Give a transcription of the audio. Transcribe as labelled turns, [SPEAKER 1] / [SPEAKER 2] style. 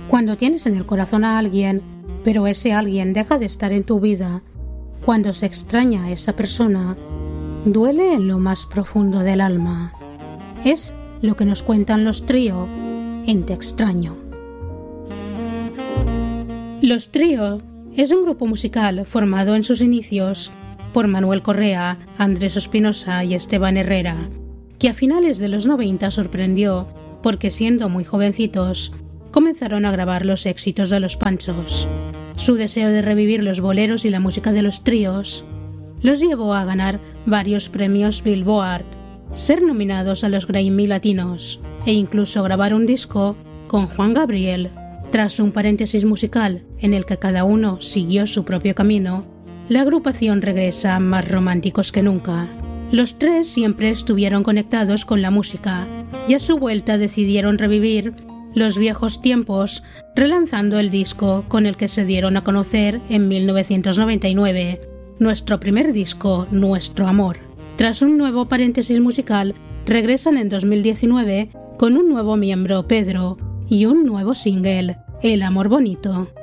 [SPEAKER 1] Cuando tienes en el corazón a alguien, pero ese alguien deja de estar en tu vida, cuando se extraña a esa persona, duele en lo más profundo del alma. Es lo que nos cuentan los Trío en Te extraño. Los Trío es un grupo musical formado en sus inicios por Manuel Correa, Andrés Espinosa y Esteban Herrera, que a finales de los 90 sorprendió porque, siendo muy jovencitos, comenzaron a grabar los éxitos de los Panchos. Su deseo de revivir los boleros y la música de los tríos los llevó a ganar varios premios Billboard, ser nominados a los Grammy Latinos e incluso grabar un disco con Juan Gabriel. Tras un paréntesis musical en el que cada uno siguió su propio camino, la agrupación regresa más románticos que nunca. Los tres siempre estuvieron conectados con la música y a su vuelta decidieron revivir los viejos tiempos, relanzando el disco con el que se dieron a conocer en 1999, nuestro primer disco, Nuestro Amor. Tras un nuevo paréntesis musical, regresan en 2019 con un nuevo miembro, Pedro, y un nuevo single, El Amor Bonito.